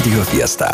Radio Fiesta.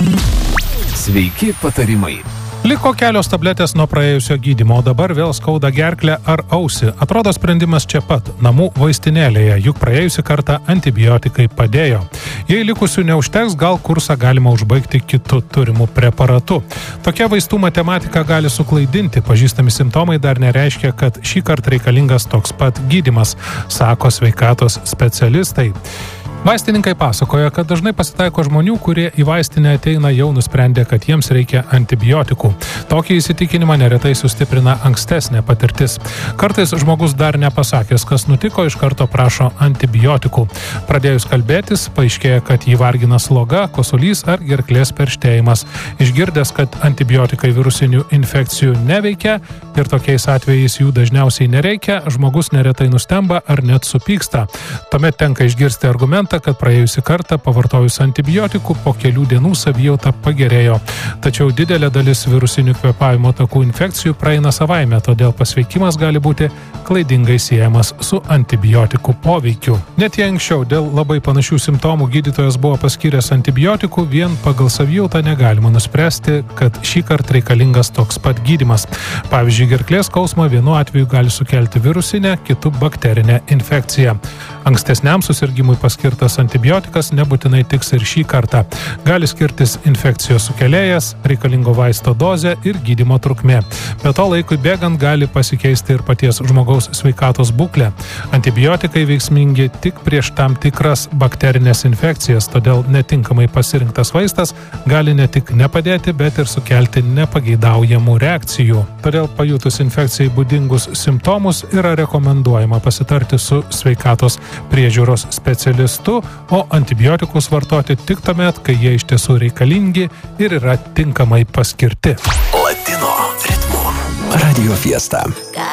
Sveiki patarimai. Liko kelios tabletės nuo praėjusio gydymo, o dabar vėl skauda gerklę ar ausį. Atrodo sprendimas čia pat, namų vaistinėlėje, juk praėjusį kartą antibiotikai padėjo. Jei likusių neužteks, gal kursą galima užbaigti kitu turimu preparatu. Tokia vaistų matematika gali suklaidinti, pažįstami simptomai dar nereiškia, kad šį kartą reikalingas toks pat gydymas, sako sveikatos specialistai. Vaistininkai pasakoja, kad dažnai pasitaiko žmonių, kurie į vaistinę ateina jau nusprendę, kad jiems reikia antibiotikų. Tokį įsitikinimą neretai sustiprina ankstesnė patirtis. Kartais žmogus dar nepasakęs, kas nutiko, iš karto prašo antibiotikų. Pradėjus kalbėtis, paaiškėja, kad jį vargina sloga, kosulys ar gerklės perštėjimas. Išgirdęs, kad antibiotikai virusinių infekcijų neveikia ir tokiais atvejais jų dažniausiai nereikia, žmogus neretai nustemba ar net supyksta. Tuomet tenka išgirsti argumentą, kad praėjusį kartą pavartojus antibiotikų po kelių dienų savijauta pagerėjo. Tačiau didelė dalis virusinių kvėpavimo takų infekcijų praeina savaime, todėl pasveikimas gali būti klaidingai siejamas su antibiotikų poveikiu. Net jei anksčiau dėl labai panašių simptomų gydytojas buvo paskyręs antibiotikų, vien pagal savijautą negalima nuspręsti, kad šį kartą reikalingas toks pat gydymas. Pavyzdžiui, gerklės skausmą vienu atveju gali sukelti virusinę, kitu bakterinę infekciją. Ankstesniam susirgimui paskirtas antibiotikas nebūtinai tiks ir šį kartą. Gali skirtis infekcijos sukėlėjas, reikalingo vaisto dozė ir gydymo trukmė. Be to laikui bėgant gali pasikeisti ir paties žmogaus sveikatos būklė. Antibiotikai veiksmingi tik prieš tam tikras bakterinės infekcijas, todėl netinkamai pasirinktas vaistas gali ne tik nepadėti, bet ir sukelti nepageidaujamų reakcijų. Todėl pajutus infekcijai būdingus simptomus yra rekomenduojama pasitarti su sveikatos priežiūros specialistu, o antibiotikus vartoti tik tuomet, kai jie iš tiesų reikalingi ir yra tinkamai paskirti. Latino ritmu. Radio Fiesta.